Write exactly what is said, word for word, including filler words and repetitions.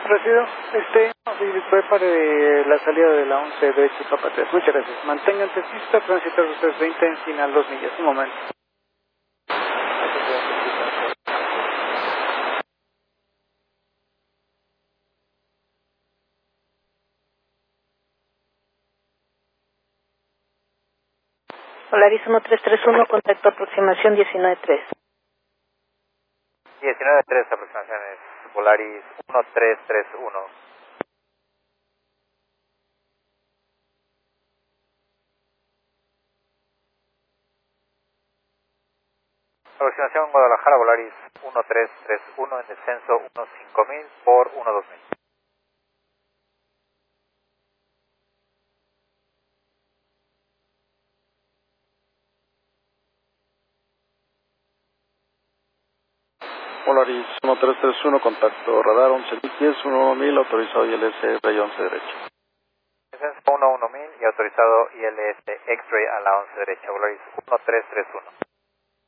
Recibido. Este, sí, prepare la salida de la once derecha y Papa tres. Muchas gracias. Manténganse pista, tránsito ustedes veinte en final dos millas. Un momento. Polaris uno tres tres uno, contacto aproximación diecinueve tres. diecinueve tres, aproximaciones. Polaris uno tres tres uno. Aproximación Guadalajara, Volaris uno tres tres uno en descenso uno cinco mil por uno dos mil. Polaris uno tres tres uno, contacto radar once mil pies, uno mil, autorizado I L S Ray once derecha. Descenso uno uno mil y autorizado I L S X-Ray a la once derecha, Volaris uno tres tres uno.